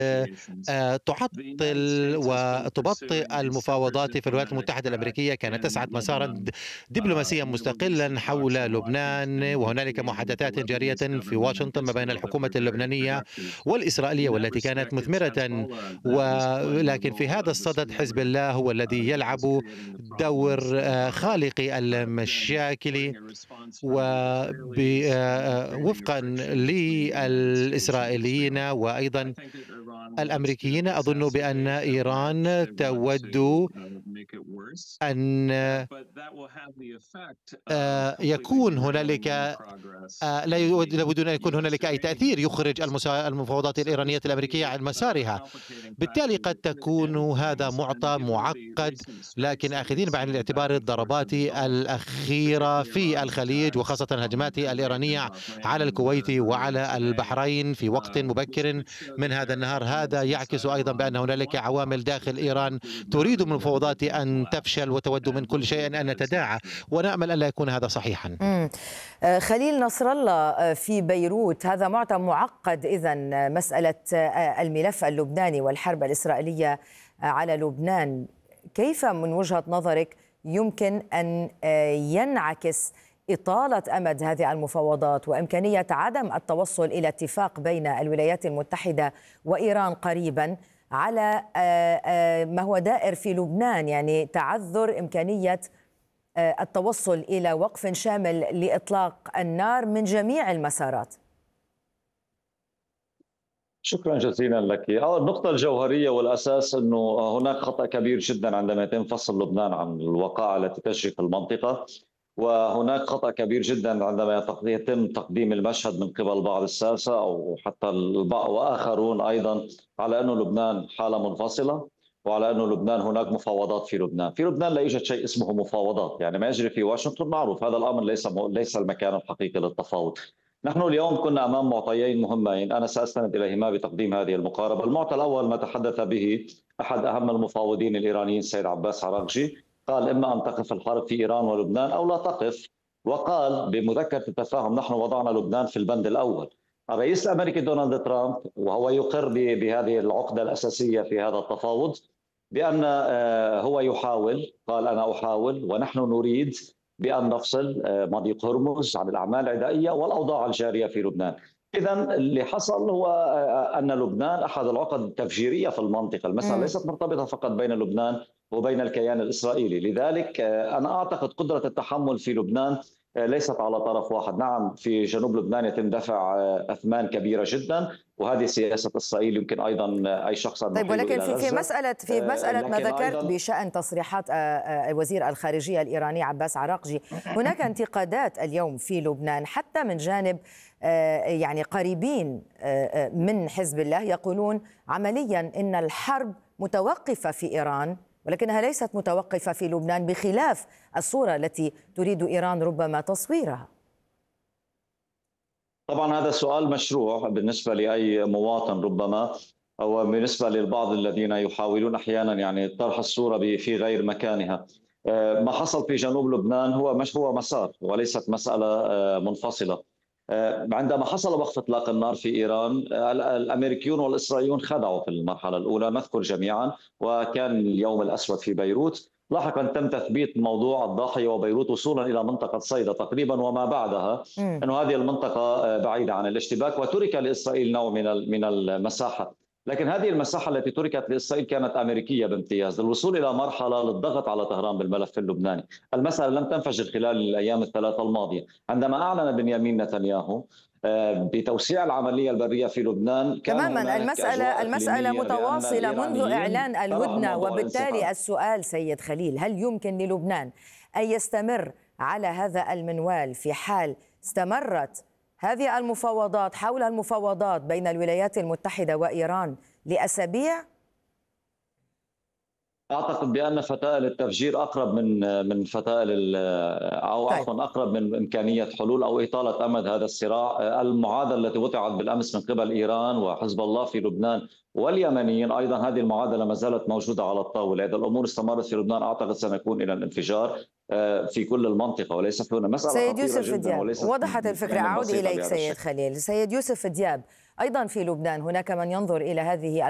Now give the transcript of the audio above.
تعطل وتبطئ المفاوضات في الولايات المتحدة الأمريكية. كانت تسعى مسارا دبلوماسيا مستقلا حول لبنان، وهنالك محادثات جارية في واشنطن ما بين الحكومة اللبنانية والإسرائيلية والتي كانت مثمرة. ولكن في هذا الصدد حزب الله هو الذي يلعب دور خالق المشاكل، ووفقا للإسرائيليين وأيضا الأمريكيين أظن بأن إيران تود أن يكون هنالك لا يودون أن يكون هنالك أي تأثير يخرج المفاوضات الإيرانية الأمريكية عن مسارها. بالتالي قد تكون هذا معطى معقد، لكن آخذين بعين الاعتبار الضربات الأخيرة في الخليج وخاصة الهجمات الإيرانية على الكويت وعلى البحرين في وقت مبكر من هذا النهار، هذا يعكس أيضا بأن هنالك عوامل داخل إيران تريد من المفاوضات أن تفشل وتود من كل شيء أن نتداعى، ونأمل ألا يكون هذا صحيحا. خليل نصر الله في بيروت، هذا معطى معقد إذن، مسألة الملف اللبناني والحرب الإسرائيلية على لبنان. كيف من وجهة نظرك يمكن أن ينعكس إطالة أمد هذه المفاوضات وإمكانية عدم التوصل إلى اتفاق بين الولايات المتحدة وإيران قريبا على ما هو دائر في لبنان، يعني تعذر إمكانية التوصل إلى وقف شامل لإطلاق النار من جميع المسارات؟ شكرا جزيلا لك. النقطة الجوهرية والأساس أنه هناك خطأ كبير جدا عندما يتم فصل لبنان عن الوقائع التي تجري في المنطقة، وهناك خطأ كبير جدا عندما يتم تقديم المشهد من قبل بعض الساسة أو حتى البعض وآخرون أيضا على أنه لبنان حالة منفصلة، وعلى أنه لبنان هناك مفاوضات في لبنان. في لبنان لا يوجد شيء اسمه مفاوضات، يعني ما يجري في واشنطن معروف، هذا الأمر ليس المكان الحقيقي للتفاوض. نحن اليوم كنا أمام معطيين مهمين أنا سأستند إليهما بتقديم هذه المقاربة. المعطى الأول ما تحدث به أحد أهم المفاوضين الإيرانيين السيد عباس عراقجي، قال إما أن تقف الحرب في إيران ولبنان أو لا تقف، وقال بمذكرة التفاهم نحن وضعنا لبنان في البند الأول. الرئيس الأمريكي دونالد ترامب وهو يقر بهذه العقدة الأساسية في هذا التفاوض بأن هو يحاول، قال أنا أحاول ونحن نريد بأن نفصل مضيق هرمز عن الأعمال العدائية والأوضاع الجارية في لبنان. إذا اللي حصل هو أن لبنان أحد العقد التفجيرية في المنطقة. المسألة ليست مرتبطة فقط بين لبنان وبين الكيان الإسرائيلي. لذلك أنا أعتقد قدرة التحمل في لبنان ليست على طرف واحد. نعم في جنوب لبنان يتم دفع أثمان كبيرة جدا، وهذه سياسة إسرائيل يمكن أيضا أي شخص. طيب ولكن في مسألة ما ذكرت بشأن تصريحات وزير الخارجية الإيراني عباس عراقجي، هناك انتقادات اليوم في لبنان حتى من جانب يعني قريبين من حزب الله يقولون عمليا إن الحرب متوقفة في إيران ولكنها ليست متوقفة في لبنان، بخلاف الصورة التي تريد إيران ربما تصويرها. طبعا هذا سؤال مشروع بالنسبة لأي مواطن ربما، أو بالنسبة للبعض الذين يحاولون أحيانا يعني طرح الصورة في غير مكانها. ما حصل في جنوب لبنان هو مسار وليست مسألة منفصلة. عندما حصل وقف اطلاق النار في ايران، الامريكيون والاسرائيليون خدعوا في المرحله الاولى نذكر جميعا، وكان اليوم الاسود في بيروت. لاحقا تم تثبيت موضوع الضاحيه وبيروت وصولا الى منطقه صيدا تقريبا وما بعدها، انه هذه المنطقه بعيده عن الاشتباك وترك لاسرائيل نوع من المساحه. لكن هذه المساحة التي تركت لإسرائيل كانت أمريكية بامتياز للوصول إلى مرحلة للضغط على طهران بالملف اللبناني. المسألة لم تنفجر خلال الأيام الثلاثة الماضية. عندما أعلن بنيامين نتنياهو بتوسيع العملية البرية في لبنان تماما المسألة متواصلة منذ إعلان الهدنة، وبالتالي السؤال سيد خليل، هل يمكن للبنان أن يستمر على هذا المنوال في حال استمرت هذه المفاوضات حول المفاوضات بين الولايات المتحدة وإيران لأسابيع؟ أعتقد بأن فتائل التفجير أقرب من فتائل أو عفوا أقرب من إمكانية حلول أو إطالة أمد هذا الصراع. المعادلة التي وضعت بالأمس من قبل إيران وحزب الله في لبنان واليمنيين أيضا، هذه المعادلة ما زالت موجودة على الطاولة. إذا الأمور استمرت في لبنان أعتقد سنكون إلى الانفجار في كل المنطقة، وليس هنا مسألة سيد يوسف دياب، وضحت الفكرة. أعود إليك سيد خليل. سيد يوسف دياب، أيضا في لبنان هناك من ينظر إلى هذه